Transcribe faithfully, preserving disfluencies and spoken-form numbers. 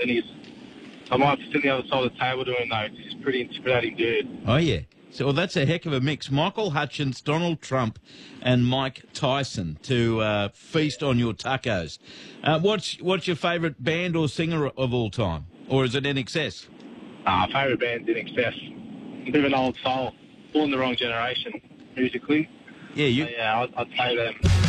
and he's, I might sit on the other side of the table doing those. He's a pretty intimidating dude. Oh, yeah. So, well, that's a heck of a mix. Michael Hutchence, Donald Trump and Mike Tyson to uh, feast on your tacos. Uh, what's what's your favourite band or singer of all time? Or is it N X S? Uh, favourite band's In Excess. A bit of an old soul. Born the wrong generation, musically. Yeah, you... So, yeah, I'd, I'd say them.